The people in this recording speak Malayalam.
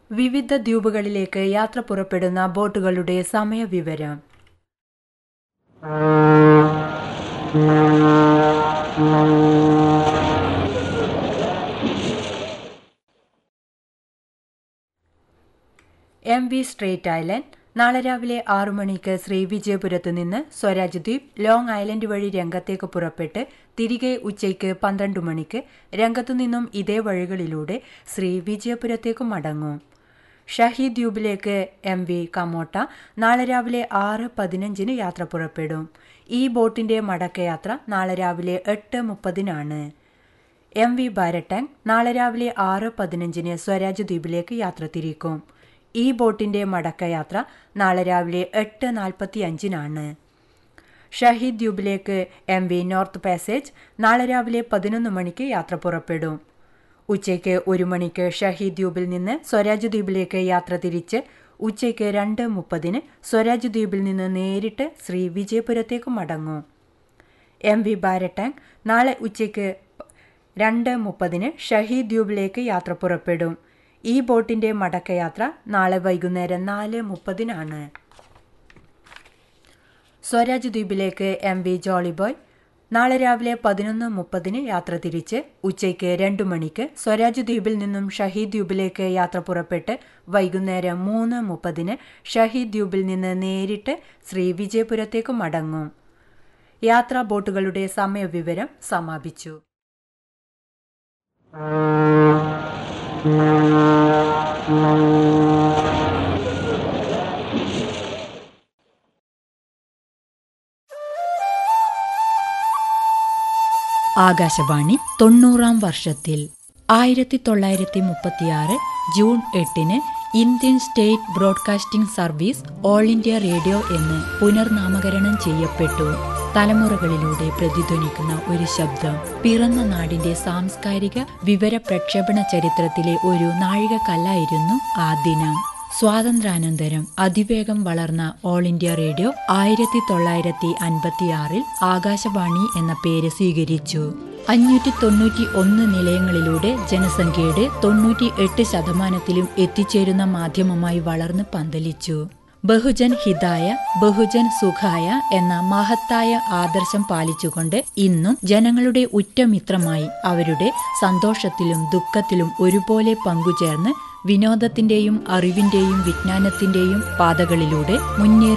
വിവിധ ദ്വീപുകളിലേക്ക് യാത്ര പുറപ്പെടുന്ന ബോട്ടുകളുടെ സമയവിവരം. MV സ്ട്രേറ്റ് ഐലൻഡ് നാളെ രാവിലെ 6 മണിക്ക് ശ്രീവിജയപുരത്ത് നിന്ന് സ്വരാജ് ദ്വീപ് ലോങ് ഐലൻഡ് വഴി രംഗത്തേക്ക് പുറപ്പെട്ട് തിരികെ ഉച്ചയ്ക്ക് 12 മണിക്ക് രംഗത്തുനിന്നും ഇതേ വഴികളിലൂടെ ശ്രീവിജയപുരത്തേക്ക് മടങ്ങും. ഷഹീദ് ദ്വീപിലേക്ക് MV കമോട്ട നാളെ രാവിലെ 6:15 യാത്ര പുറപ്പെടും. ഈ ബോട്ടിന്റെ മടക്കയാത്ര നാളെ രാവിലെ 8:30 MV ബാരട്ടാങ് നാളെ രാവിലെ 6:15 സ്വരാജ് ദ്വീപിലേക്ക് യാത്ര തിരിക്കും. ഈ ബോട്ടിന്റെ മടക്കയാത്ര നാളെ രാവിലെ 8:45 ഷഹീദ് ദ്വീപിലേക്ക് MV നോർത്ത് പാസേജ് നാളെ രാവിലെ 11 മണിക്ക് യാത്ര പുറപ്പെടും. ഉച്ചയ്ക്ക് 1 മണിക്ക് ഷഹീദ് ദ്വീപിൽ നിന്ന് സ്വരാജ് ദ്വീപിലേക്ക് യാത്ര തിരിച്ച് ഉച്ചയ്ക്ക് 2:30 സ്വരാജ് ദ്വീപിൽ നിന്ന് നേരിട്ട് ശ്രീവിജയപുരത്തേക്ക് മടങ്ങും. MV ബാരട്ടാങ് നാളെ ഉച്ചയ്ക്ക് 2:30 ഷഹീദ് ദ്വീപിലേക്ക് യാത്ര പുറപ്പെടും. ഈ ബോട്ടിന്റെ മടക്കയാത്ര നാളെ വൈകുന്നേരം 4:30 സ്വരാജ് ദ്വീപിലേക്ക് MV ജോളി ബോയ് നാളെ രാവിലെ 11:30 യാത്ര തിരിച്ച് ഉച്ചയ്ക്ക് 2 മണിക്ക് സ്വരാജ് ദ്വീപിൽ നിന്നും ഷഹീദ് ദ്വീപിലേക്ക് യാത്ര പുറപ്പെട്ട് വൈകുന്നേരം 3:30 ഷഹീദ് ദ്വീപിൽ നിന്ന് നേരിട്ട് ശ്രീവിജയപുരത്തേക്ക് മടങ്ങും. യാത്രാ ബോട്ടുകളുടെ സമയവിവരം സമാപിച്ചു. ആകാശവാണി 90-ാം വർഷത്തിൽ 1936 June 8 Indian state broadcasting service all India radio എന്ന് പുനർനാമകരണം ചെയ്യപ്പെട്ടു. തലമുറകളിലൂടെ പ്രതിധ്വനിക്കുന്ന ഒരു ശബ്ദം. പിറന്ന നാടിന്റെ സാംസ്കാരിക വിവര പ്രക്ഷേപണ ചരിത്രത്തിലെ ഒരു നാഴികക്കല്ലായിരുന്നു ആ ദിനം. സ്വാതന്ത്ര്യാനന്തരം അതിവേഗം വളർന്ന ഓൾ ഇന്ത്യ റേഡിയോ 1956 ആകാശവാണി എന്ന പേര് സ്വീകരിച്ചു. 591 നിലയങ്ങളിലൂടെ ജനസംഖ്യയുടെ 98% എത്തിച്ചേരുന്ന മാധ്യമമായി വളർന്ന് പന്തലിച്ചു. ബഹുജൻ ഹിതായ ബഹുജൻ സുഖായ എന്ന മഹത്തായ ആദർശം പാലിച്ചുകൊണ്ട് ഇന്നും ജനങ്ങളുടെ ഉറ്റമിത്രമായി അവരുടെ സന്തോഷത്തിലും ദുഃഖത്തിലും ഒരുപോലെ പങ്കുചേർന്ന് വിനോദത്തിന്റെയും അറിവിന്റെയും വിജ്ഞാനത്തിന്റെയും പാതകളിലൂടെ മുന്നേറി